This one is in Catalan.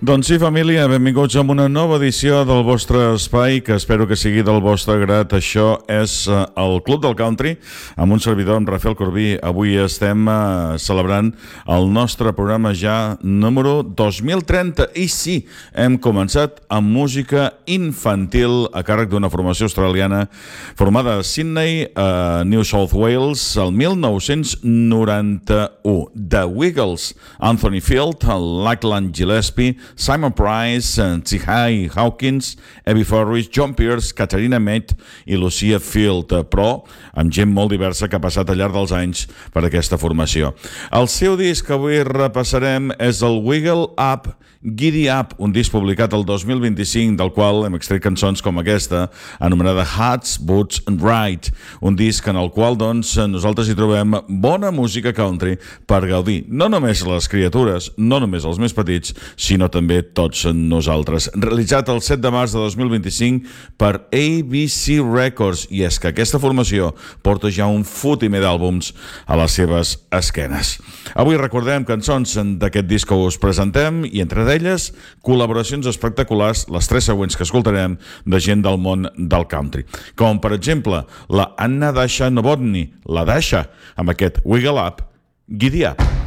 Doncs sí, família, benvinguts a una nova edició del vostre espai, que espero que sigui del vostre grat. Això és el Club del Country, amb un servidor, amb Rafael Corbí. Avui estem celebrant el nostre programa ja número 2030. I sí, hem començat amb música infantil a càrrec d'una formació australiana formada a Sydney, New South Wales, el 1991. The Wiggles, Anthony Field, Lachlan Gillespie, Simon Price, T.J. Hawkins, Abby Forrest, John Pierce, Katarina Mead i Lucia Field, però amb gent molt diversa que ha passat al llarg dels anys per aquesta formació. El seu disc que avui repassarem és el Wiggle Up, Giddy Up, un disc publicat el 2025, del qual hem extret cançons com aquesta, anomenada Hats, Boots and Ride, un disc en el qual doncs, nosaltres hi trobem bona música country per gaudir, no només les criatures, no només els més petits, sinó també tots nosaltres. Realitzat el 7 de març de 2025 per ABC Records, i és que aquesta formació porta ja un fotimer d'àlbums a les seves esquenes. Avui recordem cançons d'aquest disc que us presentem, i entre d'elles col·laboracions espectaculars, les tres següents que escoltarem, de gent del món del country, com per exemple la Anna Dasha Novotny, la Dasha, amb aquest Wiggle Up, Giddy Up.